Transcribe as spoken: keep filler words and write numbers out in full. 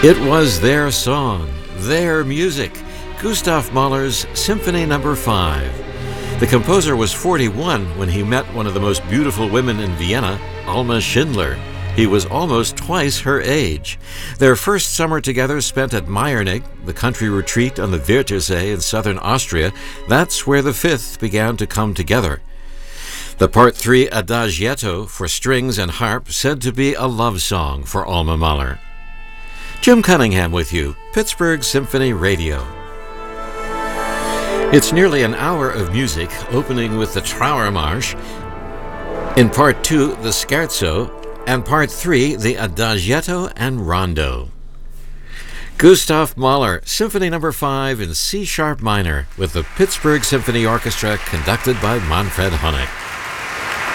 It was their song, their music, Gustav Mahler's Symphony Number five. The composer was forty-one when he met one of the most beautiful women in Vienna, Alma Schindler. He was almost twice her age. Their first summer together spent at Meiernigg, the country retreat on the Wörthersee in southern Austria. That's where the fifth began to come together. The Part three Adagietto for strings and harp said to be a love song for Alma Mahler. Jim Cunningham with you, Pittsburgh Symphony Radio. It's nearly an hour of music, opening with the Trauermarsch. In Part two, the Scherzo, and Part three, the Adagietto and Rondo. Gustav Mahler, Symphony Number five in C-sharp minor, with the Pittsburgh Symphony Orchestra conducted by Manfred Honeck.